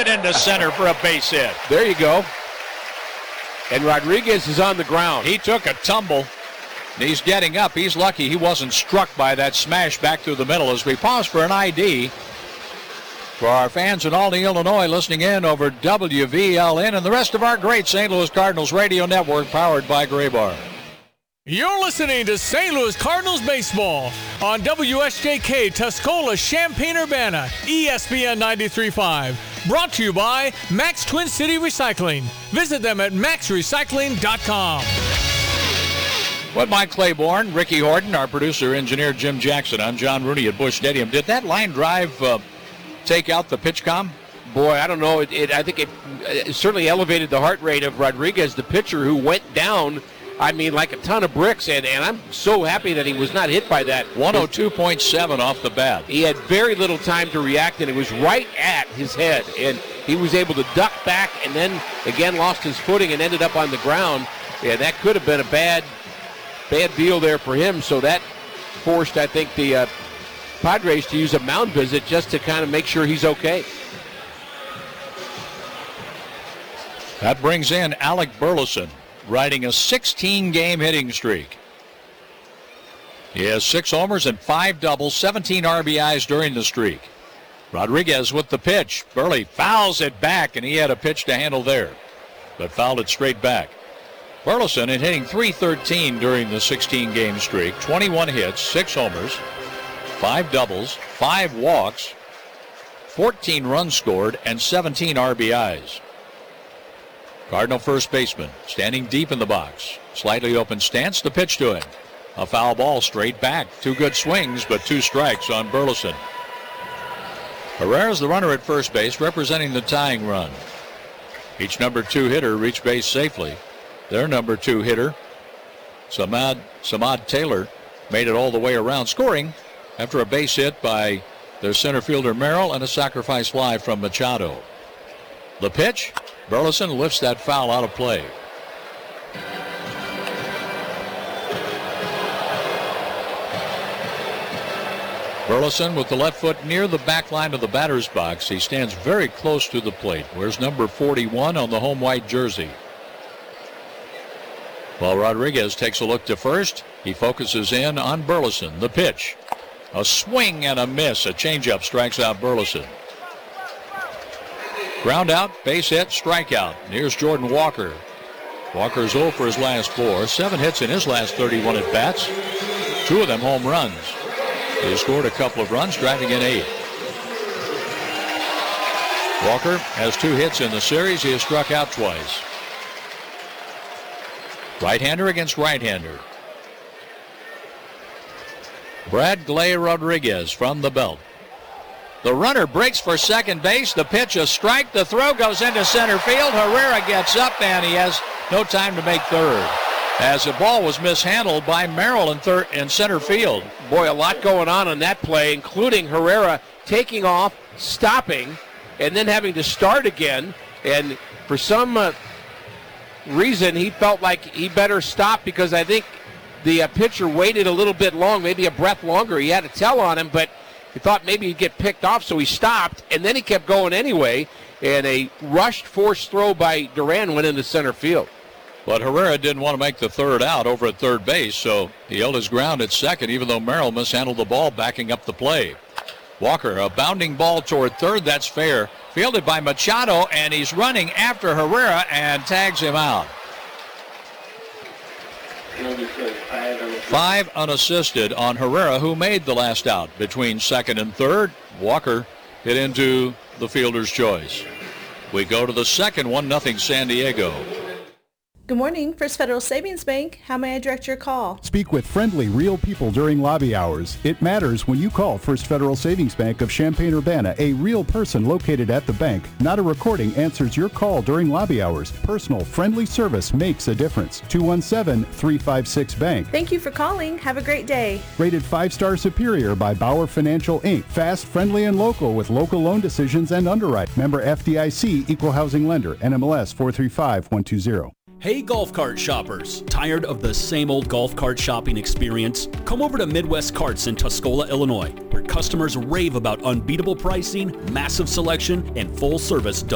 it into center for a base hit. There you go. And Rodriguez is on the ground. He took a tumble. He's getting up. He's lucky he wasn't struck by that smash back through the middle. As we pause for an ID for our fans in Albany, Illinois, listening in over WVLN and the rest of our great St. Louis Cardinals radio network powered by Graybar. You're listening to St. Louis Cardinals baseball on WSJK Tuscola, Champaign-Urbana, ESPN 93.5. Brought to you by Max Twin City Recycling. Visit them at maxrecycling.com. With Mike Claiborne, Ricky Horton, our producer, engineer Jim Jackson. I'm John Rooney at Busch Stadium. Did that line drive take out the pitch com? Boy, I don't know. I think it certainly elevated the heart rate of Rodriguez, the pitcher, who went down, I mean, like a ton of bricks. And I'm so happy that he was not hit by that. 102.7 off the bat. He had very little time to react, and it was right at his head. And he was able to duck back and then, again, lost his footing and ended up on the ground. And that could have been a bad deal there for him. So that forced, I think, the Padres to use a mound visit just to kind of make sure he's okay. That brings in Alec Burleson, riding a 16-game hitting streak. He has 6 homers and 5 doubles, 17 RBIs during the streak. Rodriguez with the pitch. Burley fouls it back, and he had a pitch to handle there, but fouled it straight back. Burleson is hitting .313 during the 16-game streak, 21 hits, 6 homers, 5 doubles, 5 walks, 14 runs scored, and 17 RBIs. Cardinal first baseman standing deep in the box. Slightly open stance, the pitch to him. A foul ball straight back. 2 good swings, but 2 strikes on Burleson. Herrera's the runner at first base, representing the tying run. Each number 2 hitter reached base safely. Their number 2 hitter, Samad Taylor, made it all the way around, scoring after a base hit by their center fielder Merrill and a sacrifice fly from Machado. The pitch, Burleson lifts that foul out of play. Burleson with the left foot near the back line of the batter's box. He stands very close to the plate. Wears number 41 on the home white jersey. While Rodriguez takes a look to first, he focuses in on Burleson. The pitch. A swing and a miss. A changeup strikes out Burleson. Ground out, base hit, strikeout. Here's Jordan Walker. Walker's 0 for his last 4. 7 hits in his last 31 at-bats. 2 of them home runs. He scored a couple of runs, driving in 8. Walker has 2 hits in the series. He has struck out twice. Right-hander against right-hander. Brad Gley Rodriguez from the belt. The runner breaks for second base. The pitch, a strike. The throw goes into center field. Herrera gets up, and he has no time to make third, as the ball was mishandled by Merrill in center field. Boy, a lot going on that play, including Herrera taking off, stopping, and then having to start again. And for some reason, he felt like he better stop, because I think the pitcher waited a little bit long, maybe a breath longer. He had a tell on him, but he thought maybe he'd get picked off, so he stopped, and then he kept going anyway, and a rushed forced throw by Duran went into center field. But Herrera didn't want to make the third out over at third base, so he held his ground at second, even though Merrill mishandled the ball backing up the play. Walker, a bounding ball toward third, that's fair. Fielded by Machado, and he's running after Herrera and tags him out. 5 unassisted on Herrera, who made the last out between second and third. Walker hit into the fielder's choice. We go to the second, 1-0 San Diego. Good morning, First Federal Savings Bank. How may I direct your call? Speak with friendly, real people during lobby hours. It matters when you call First Federal Savings Bank of Champaign-Urbana. A real person located at the bank, not a recording, answers your call during lobby hours. Personal, friendly service makes a difference. 217-356-BANK. Thank you for calling. Have a great day. Rated 5-star superior by Bauer Financial, Inc. Fast, friendly, and local with local loan decisions and underwrite. Member FDIC, Equal Housing Lender, NMLS 435120. Hey golf cart shoppers, tired of the same old golf cart shopping experience? Come over to Midwest Carts in Tuscola, Illinois, where customers rave about unbeatable pricing, massive selection, and full service